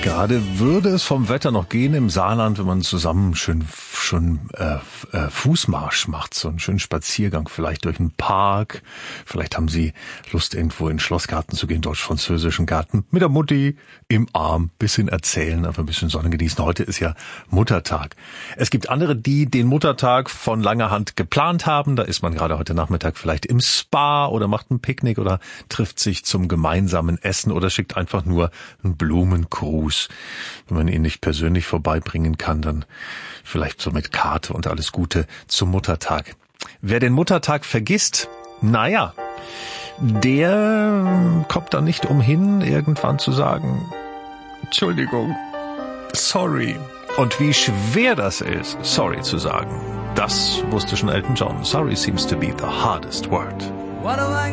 Gerade würde es vom Wetter noch gehen im Saarland, wenn man zusammen schön Fußmarsch macht, so einen schönen Spaziergang, vielleicht durch einen Park. Vielleicht haben Sie Lust, irgendwo in den Schlossgarten zu gehen, deutsch-französischen Garten, mit der Mutti im Arm, bisschen erzählen, aber ein bisschen Sonne genießen. Heute ist ja Muttertag. Es gibt andere, die den Muttertag von langer Hand geplant haben. Da ist man gerade heute Nachmittag vielleicht im Spa oder macht ein Picknick oder trifft sich zum gemeinsamen Essen oder schickt einfach nur einen Blumengruß. Wenn man ihn nicht persönlich vorbeibringen kann, dann vielleicht so mit Karte und alles Gute zum Muttertag. Wer den Muttertag vergisst, naja, der kommt dann nicht umhin, irgendwann zu sagen, Entschuldigung, sorry. Und wie schwer das ist, sorry zu sagen, das wusste schon Elton John. Sorry seems to be the hardest word.